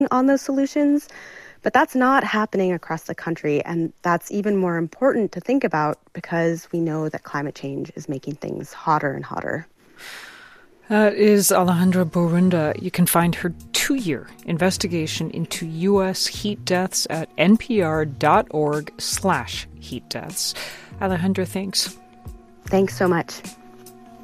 on those solutions. But that's not happening across the country, and that's even more important to think about because we know that climate change is making things hotter and hotter. That is Alejandra Borunda. You can find her 2-year investigation into U.S. heat deaths at npr.org/heat deaths. Alejandra, thanks. Thanks so much.